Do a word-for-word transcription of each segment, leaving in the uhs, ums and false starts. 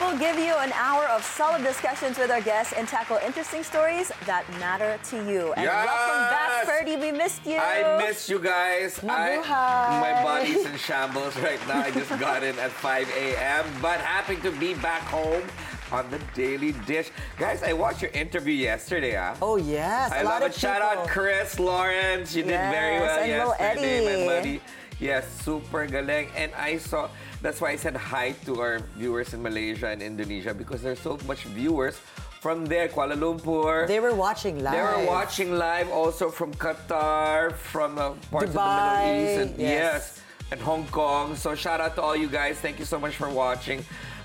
will give you an hour of solid discussions with our guests and tackle interesting stories that matter to you. And yes! welcome back, Ferdy. We missed you. I miss you guys. I, my body's in shambles right now. I just got in at five a.m. But happy to be back home on the Daily Dish. Guys, I watched your interview yesterday. Ah. Oh, yes. I love it. Shout out Chris Lawrence. You did yes, very well and yesterday, Eddie. my buddy. Yes, super galing. And I saw, that's why I said hi to our viewers in Malaysia and Indonesia because there's so much viewers from there, Kuala Lumpur. They were watching live. They were watching live also from Qatar, from uh, parts Dubai, of the Middle East. And, yes. yes, and Hong Kong. So shout out to all you guys. Thank you so much for watching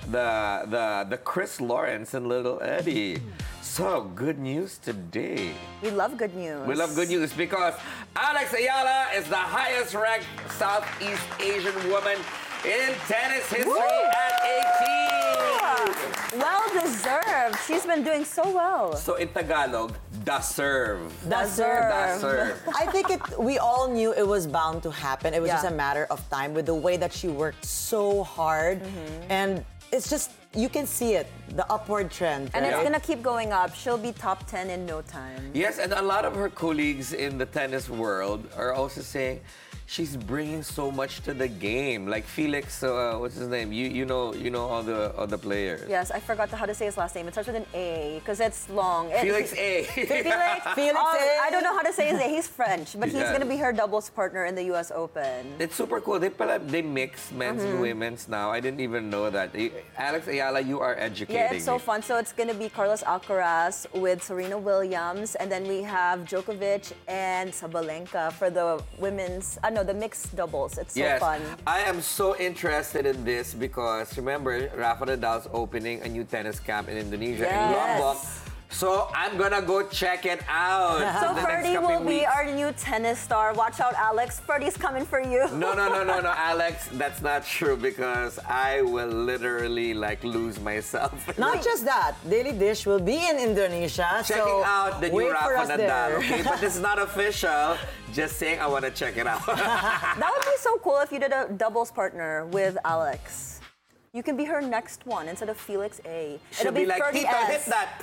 the the the Chris Lawrence and Little Eddie. So, good news today. We love good news. We love good news because Alex Ayala is the highest ranked Southeast Asian woman in tennis history Woo! at eighteen. Well deserved. She's been doing so well. So, in Tagalog, deserve. Deserve. Deserve. I think it. We all knew it was bound to happen. It was Yeah. just a matter of time with the way that she worked so hard. Mm-hmm. And it's just, you can see it, the upward trend. And right? it's gonna keep going up. She'll be top ten in no time. Yes, and a lot of her colleagues in the tennis world are also saying she's bringing so much to the game. Like Felix, uh, what's his name? You you know you know all the all the players. Yes, I forgot how to say his last name. It starts with an A because it's long. It- Felix A. Felix, Felix um, A. I don't know how to say his name. He's French, but he's Yeah. gonna be her doubles partner in the U S Open. It's super cool. They pala, they mix men's and women's now. I didn't even know that. Eh, Alex Ayala, you are educating Yeah, it's so me. fun. So it's gonna be Carlos Alcaraz with Serena Williams, and then we have Djokovic and Sabalenka for the women's. Uh, no, the mixed doubles. It's so Yes, fun. I am so interested in this because remember, Rafa Nadal's opening a new tennis camp in Indonesia in Yes. Lombok. So I'm gonna go check it out. So the next Ferdy couple will be weeks. our new tennis star. Watch out, Alex. Ferdy's coming for you. No, no, no, no, no, Alex, that's not true because I will literally like lose myself. Not just that, Daily Dish will be in Indonesia. Checking so out the new wait for Rafa us Nadal, there. okay? But this is not official. Just saying I want to check it out. That would be so cool if you did a doubles partner with Alex. You can be her next one instead of Felix A. She'll It'll be, like, Ferdy Tito, S. hit that.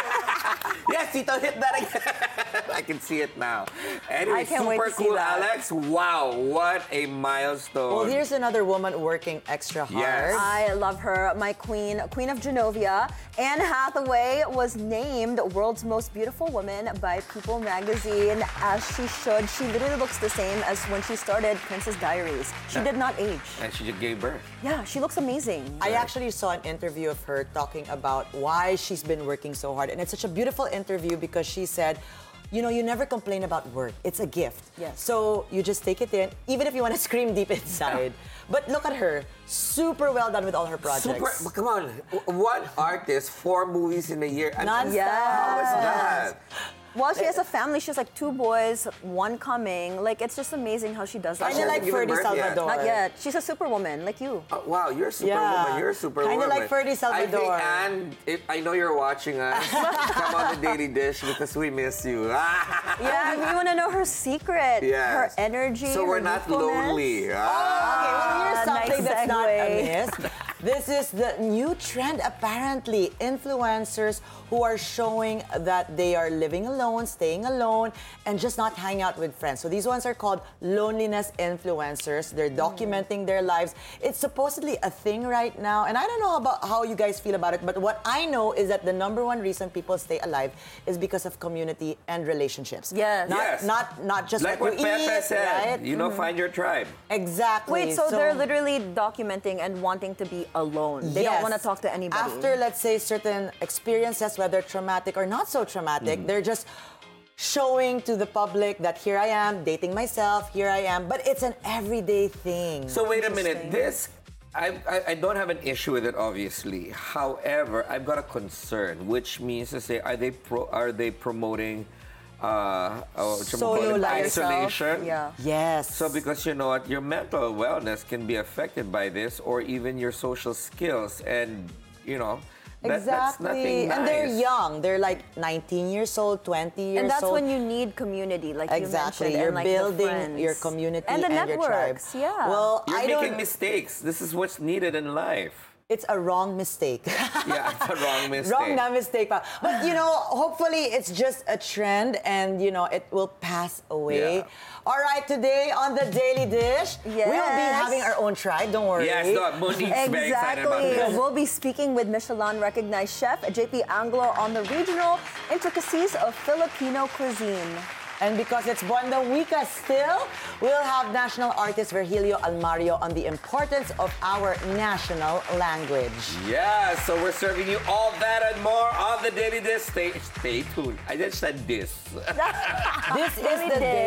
Yes, Tito, hit that again. I can see it now. Anyway, I can't super wait to see cool, that. Alex. Wow, what a milestone. Well, here's another woman working extra hard. Yes. I love her, my queen, Queen of Genovia. Anne Hathaway was named World's Most Beautiful Woman by People magazine, as she should. She literally looks the same as when she started Princess Diaries. She did not age. And she just gave birth. Yeah, she looks amazing. I actually saw an interview of her talking about why she's been working so hard. And it's such a beautiful interview because she said, you know, you never complain about work. It's a gift. Yes. So you just take it in, even if you want to scream deep inside. But look at her. Super well done with all her projects. Super, but come on, one artist, four movies in a year. And Non-stop. How is that? Well, she has a family. She has like two boys, one coming. Like, it's just amazing how she does that. Kind of like Given Ferdy birth yet? Salvador. Not yet. She's a superwoman, like you. Oh, wow, you're a superwoman. Yeah. You're a superwoman. Kinda like Ferdy Salvador. I think, Anne, if, I know you're watching us. Come on the Daily Dish because we miss you. Yeah, we want to know her secret, Yes. her energy. So we're her not youthfulness. lonely. Okay, Ah. well, here's Ah, something nice that's not segue. amiss. This is the new trend, apparently. Influencers who are showing that they are living alone, staying alone, and just not hang out with friends. So these ones are called loneliness influencers. They're documenting their lives. It's supposedly a thing right now, and I don't know about how you guys feel about it, but what I know is that the number one reason people stay alive is because of community and relationships. Yes. Not, Yes. not, not just Like what what you Pepe eat, said, right? you know, find your tribe. Exactly. Wait, so, they're literally documenting and wanting to be alone. They don't Yes. want to talk to anybody. After, let's say, certain experiences, whether traumatic or not so traumatic, they're just showing to the public that here I am, dating myself, here I am, but it's an everyday thing. So wait a minute. Interesting. This, I, I, I don't have an issue with it, obviously. However, I've got a concern, which means to say, are they pro, are they promoting uh, uh, what you call Solo it, life. isolation? Yeah. Yes. So because you know what, your mental wellness can be affected by this, or even your social skills, and you know. That, exactly. That's nothing nice. And they're young. They're like nineteen years old, twenty years old. And that's when you need community, like Exactly. you mentioned. You're and like the building friends. your community and, the and your tribe. networks, yeah. Well, You're I making don't. mistakes. This is what's needed in life. it's a wrong mistake. Yeah, it's a wrong mistake. Wrong na mistake pa. But you know, hopefully it's just a trend and you know, it will pass away. Yeah. All right, today on the Daily Dish, Yes. we'll be having our own tribe, don't worry. Yes, no, Monique's very excited about Exactly. this. We'll be speaking with Michelin-recognized chef J P Anglo on the regional intricacies of Filipino cuisine. And because it's Buwan Wika still, we'll have national artist Virgilio Almario on the importance of our national language. Yeah, so we're serving you all that and more on the Daily Dish. Stay, stay tuned. I just said this. This is Daily the Dish.